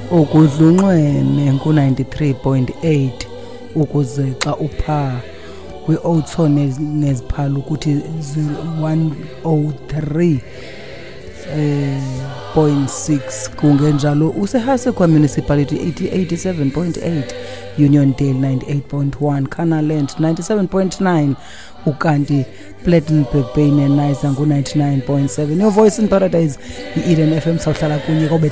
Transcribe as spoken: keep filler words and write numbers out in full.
ukudlunxwene ku ninety-three point eight ukuze xa upha kwi Otho neziphala ukuthi one oh three point six kungenjalo useHasekwa Municipality eighty-seven point eight, Uniondale ninety-eight point one, Canaland ninety-seven point nine, ukanti Plettenberg Bay neNiza ngo ninety-nine point seven. Your Voice in Paradise, i-Eden F M sawhlala kunye kobe